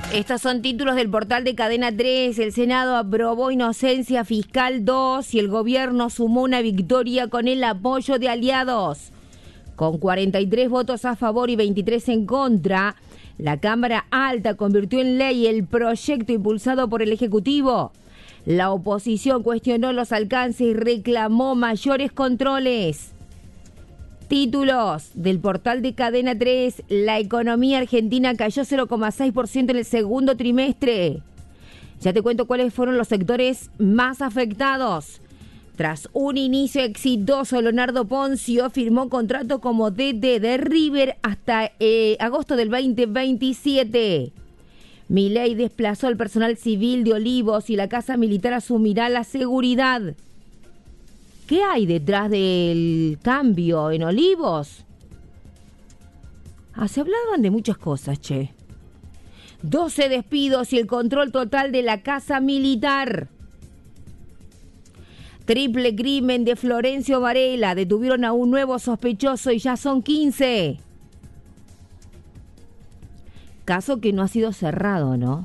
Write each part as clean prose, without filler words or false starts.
Estos son títulos del portal de Cadena 3. El Senado aprobó inocencia fiscal 2 y el gobierno sumó una victoria con el apoyo de aliados. Con 43 votos a favor y 23 en contra, la Cámara Alta convirtió en ley el proyecto impulsado por el Ejecutivo. La oposición cuestionó los alcances y reclamó mayores controles. Títulos del portal de Cadena 3. La economía argentina cayó 0,6% en el segundo trimestre. Ya te cuento cuáles fueron los sectores más afectados. Tras un inicio exitoso, Leonardo Ponzio firmó contrato como DT de River hasta agosto del 2027. Milei desplazó al personal civil de Olivos y la Casa Militar asumirá la seguridad. ¿Qué hay detrás del cambio en Olivos? Se hablaban de muchas cosas, che. 12 despidos y el control total de la Casa Militar. Triple crimen de Florencio Varela. Detuvieron a un nuevo sospechoso y ya son 15. Caso que no ha sido cerrado, ¿no?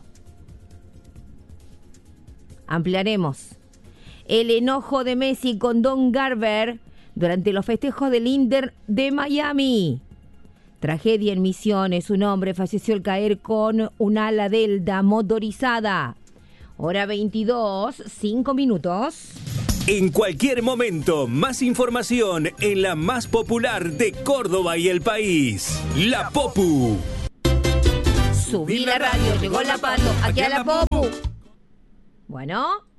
Ampliaremos. El enojo de Messi con Don Garber durante los festejos del Inter de Miami. Tragedia en Misiones. Un hombre falleció al caer con un ala delta motorizada. Hora 22, 5 minutos. En cualquier momento, más información en la más popular de Córdoba y el país. La Popu. Subí la radio, llegó la Pato, aquí a la Popu. Bueno.